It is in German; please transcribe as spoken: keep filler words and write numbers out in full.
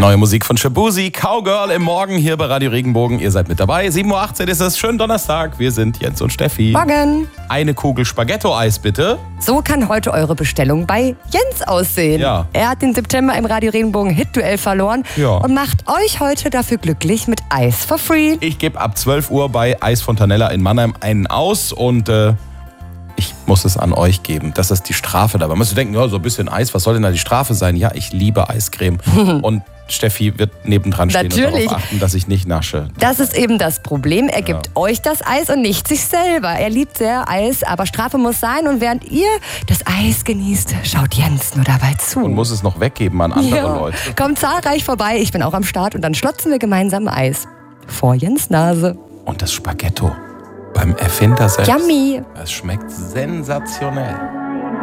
Neue Musik von Shabuzi, Cowgirl im Morgen hier bei Radio Regenbogen. Ihr seid mit dabei. sieben Uhr achtzehn ist es, schönen Donnerstag. Wir sind Jens und Steffi. Morgen. Eine Kugel Spaghetto-Eis bitte. So kann heute eure Bestellung bei Jens aussehen. Ja. Er hat den September im Radio Regenbogen Hit-Duell verloren Ja. und macht euch heute dafür glücklich mit Eis for free. Ich gebe ab zwölf Uhr bei Eis Fontanella in Mannheim einen aus und äh, ich muss es an euch geben. Das ist die Strafe dabei. Man müsste denken, ja, so ein bisschen Eis, was soll denn da die Strafe sein? Ja, ich liebe Eiscreme. Und Steffi wird nebendran stehen Natürlich. und darauf achten, dass ich nicht nasche. Das ist eben das Problem. Er gibt euch das Eis und nicht sich selber. Er liebt sehr Eis, aber Strafe muss sein. Und während ihr das Eis genießt, schaut Jens nur dabei zu. Und muss es noch weggeben an andere ja. Leute. Kommt zahlreich vorbei. Ich bin auch am Start. Und dann schlotzen wir gemeinsam Eis. Vor Jens Nase. Und das Spaghetto beim Erfinder selbst. Yummy. Es schmeckt sensationell.